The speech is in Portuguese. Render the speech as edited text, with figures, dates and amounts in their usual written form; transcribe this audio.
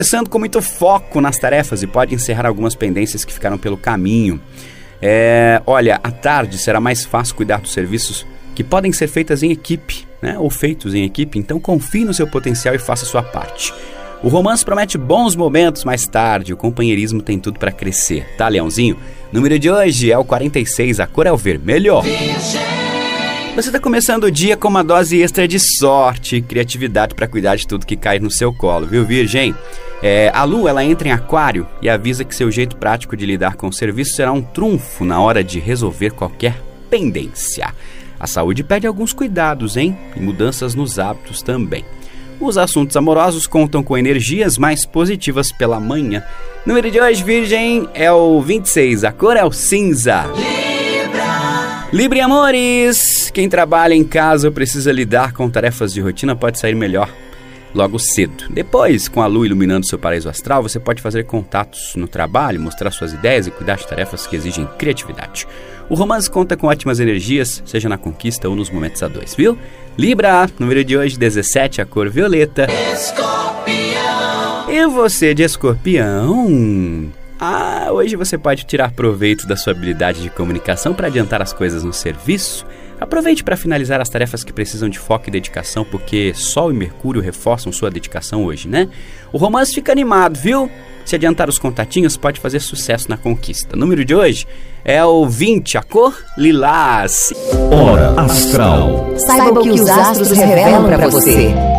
Começando com muito foco nas tarefas e pode encerrar algumas pendências que ficaram pelo caminho. Olha, à tarde será mais fácil cuidar dos serviços que podem ser feitas em equipe, né? Ou feitos em equipe, então confie no seu potencial e faça a sua parte. O romance promete bons momentos mais tarde, o companheirismo tem tudo para crescer, tá, Leãozinho? Número de hoje é o 46, a cor é o vermelho. Você está começando o dia com uma dose extra de sorte e criatividade para cuidar de tudo que cai no seu colo, viu, Virgem? A Lua, ela entra em Aquário e avisa que seu jeito prático de lidar com o serviço será um trunfo na hora de resolver qualquer pendência. A saúde pede alguns cuidados, hein? E mudanças nos hábitos também. Os assuntos amorosos contam com energias mais positivas pela manhã. Número de hoje, Virgem, é o 26, a cor é o cinza. Libra e amores! Quem trabalha em casa ou precisa lidar com tarefas de rotina pode sair melhor logo cedo. Depois, com a lua iluminando seu paraíso astral, você pode fazer contatos no trabalho, mostrar suas ideias e cuidar de tarefas que exigem criatividade. O romance conta com ótimas energias, seja na conquista ou nos momentos a dois, viu? Libra, número de hoje 17, a cor violeta. Escorpião! E você de Escorpião? Hoje você pode tirar proveito da sua habilidade de comunicação para adiantar as coisas no serviço. Aproveite para finalizar as tarefas que precisam de foco e dedicação, porque Sol e Mercúrio reforçam sua dedicação hoje, né? O romance fica animado, viu? Se adiantar os contatinhos, pode fazer sucesso na conquista. O número de hoje é o 20, a cor lilás. Hora Astral. Saiba o que os astros revelam para você.